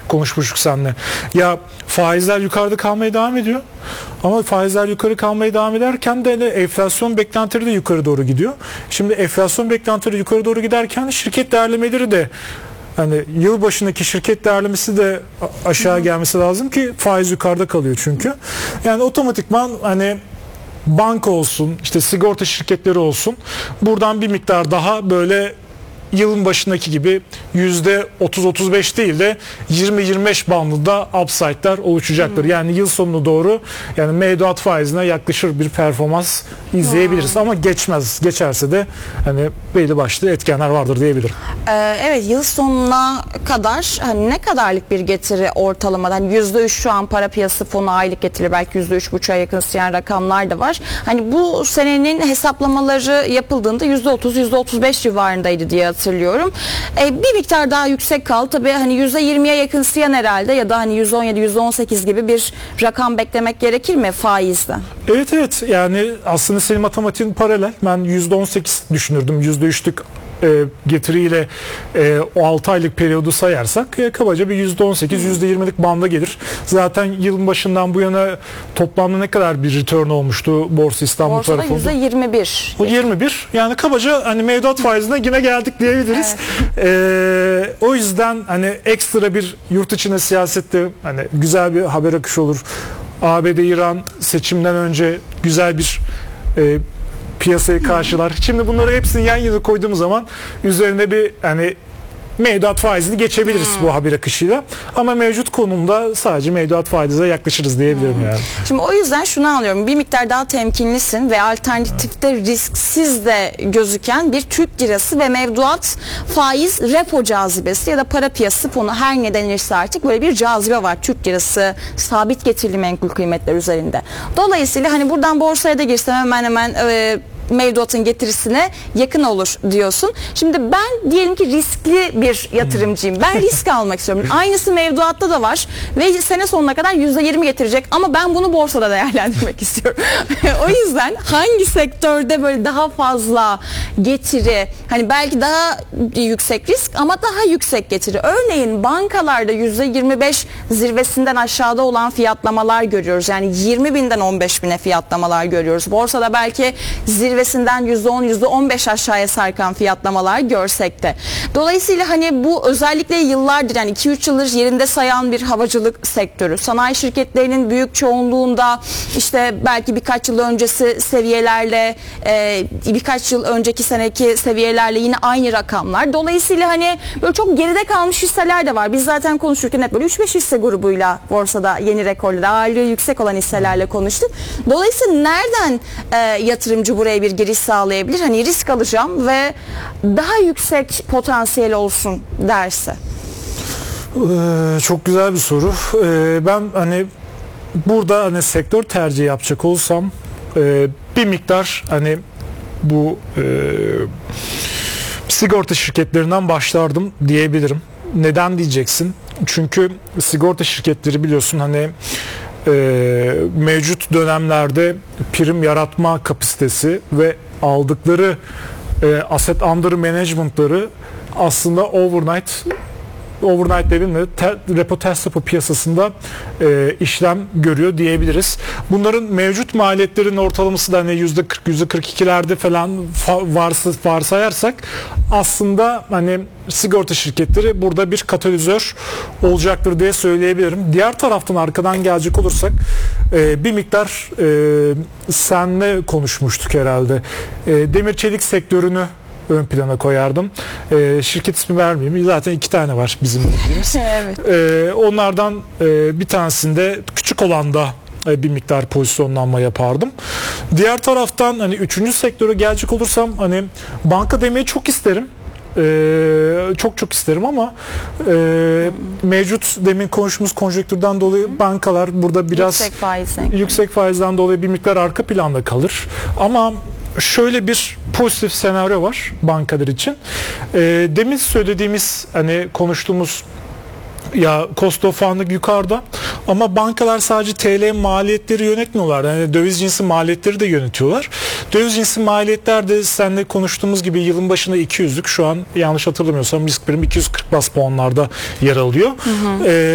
konuşmuştuk seninle. Ya faizler yukarıda kalmaya devam ediyor. Ama faizler yukarı kalmaya devam ederken de enflasyon beklentileri de yukarı doğru gidiyor. Şimdi enflasyon beklentileri yukarı doğru giderken şirket değerlemeleri de, hani yıl başındaki şirket değerlemesi de aşağı gelmesi lazım ki faiz yukarıda kalıyor çünkü. Yani otomatikman hani banka olsun, işte sigorta şirketleri olsun, buradan bir miktar daha böyle yılın başındaki gibi %30-35 değil de 20-25 bandında upside'lar oluşacaktır. Yani yıl sonuna doğru yani mevduat faizine yaklaşır bir performans izleyebiliriz. Ama geçmez. Geçerse de hani belli başlı etkenler vardır diyebilirim. Evet, yıl sonuna kadar hani ne kadarlık bir getiri ortalamada? Hani %3 şu an para piyasası fonu aylık getiri, belki %3,5'a yakın rakamlar da var. Hani bu senenin hesaplamaları yapıldığında %30-%35 civarındaydı diye hatırlıyorum. Bir miktar daha yüksek kaldı. Tabii hani %20'ye yakınsayan herhalde, ya da hani %17-%18 gibi bir rakam beklemek gerekir mi faizden? Evet, yani aslında senin matematiğin paralel. Ben %18 düşünürdüm. %3'lük getiriyle o 6 aylık periyodu sayarsak kabaca bir %18-%20'lik banda gelir. Zaten yılın başından bu yana toplamda ne kadar bir return olmuştu Borsa İstanbul tarafında? Borsada %21. Bu 21. Yani kabaca hani mevduat faizine yine geldik diyebiliriz. Evet. O yüzden hani ekstra bir yurt içinde siyasette hani güzel bir haber akışı olur. ABD-İran seçimden önce güzel bir piyasayı karşılar. Şimdi bunları hepsini yan yana koyduğumuz zaman üzerine bir hani mevduat faizini geçebiliriz bu haber akışıyla. Ama mevcut konumda sadece mevduat faizine yaklaşırız diyebilirim yani. Şimdi o yüzden şunu anlıyorum. Bir miktar daha temkinlisin ve alternatifte risksiz de gözüken bir Türk lirası ve mevduat faiz repo cazibesi ya da para piyasası fonu, her ne denirse artık, böyle bir cazibe var Türk lirası sabit getirili menkul kıymetler üzerinde. Dolayısıyla hani buradan borsaya da girsem hemen mevduatın getirisine yakın olur diyorsun. Şimdi ben diyelim ki riskli bir yatırımcıyım. Ben risk almak istiyorum. Aynısı mevduatta da var ve sene sonuna kadar %20 getirecek ama ben bunu borsada değerlendirmek istiyorum. O yüzden hangi sektörde böyle daha fazla getiri, hani belki daha yüksek risk ama daha yüksek getiri. Örneğin bankalarda %25 zirvesinden aşağıda olan fiyatlamalar görüyoruz. Yani 20.000'den 15.000'e fiyatlamalar görüyoruz. Borsada belki zirvesinden %10, %15 aşağıya sarkan fiyatlamalar görsek de. Dolayısıyla hani bu özellikle yıllardır, yani 2-3 yıldır yerinde sayan bir havacılık sektörü. Sanayi şirketlerinin büyük çoğunluğunda işte belki birkaç yıl öncesi seviyelerle, birkaç yıl önceki seneki seviyelerle yine aynı rakamlar. Dolayısıyla hani böyle çok geride kalmış hisseler de var. Biz zaten konuşurken hep böyle 3-5 hisse grubuyla borsada yeni rekorlar, ağırlığı yüksek olan hisselerle konuştuk. Dolayısıyla nereden yatırımcı buraya bir giriş sağlayabilir? Hani risk alacağım ve daha yüksek potansiyel olsun derse. Çok güzel bir soru. Ben hani burada hani sektör tercihi yapacak olsam bir miktar hani bu sigorta şirketlerinden başlardım diyebilirim. Neden diyeceksin? Çünkü sigorta şirketleri biliyorsun hani mevcut dönemlerde prim yaratma kapasitesi ve aldıkları asset under management'ları aslında overnight dediğimde repo ters repo piyasasında işlem görüyor diyebiliriz. Bunların mevcut maliyetlerin ortalaması da hani %40, %42'lerde falan varsayarsak aslında hani sigorta şirketleri burada bir katalizör olacaktır diye söyleyebilirim. Diğer taraftan arkadan gelecek olursak bir miktar senle konuşmuştuk herhalde. Demir çelik sektörünü ön plana koyardım. Şirket ismi vermeyeyim. Zaten 2 tane var bizim bildiğimiz. Evet. Onlardan bir tanesinde küçük olanda bir miktar pozisyonlanma yapardım. Diğer taraftan hani 3. sektöre gelecek olursam hani banka demeyi çok isterim. Çok isterim ama mevcut demin konuştuğumuz konjonktürden dolayı bankalar burada biraz yüksek faizden dolayı bir miktar arka planda kalır. Ama şöyle bir pozitif senaryo var bankalar için. Demin söylediğimiz hani konuştuğumuz ya cost of funding yukarıda ama bankalar sadece TL maliyetleri yönetmiyorlar. Yani döviz cinsi maliyetleri de yönetiyorlar. Döviz cinsi maliyetler de seninle konuştuğumuz gibi yılın başında 200'lük, şu an yanlış hatırlamıyorsam risk primi 240 bas puanlarda yer alıyor.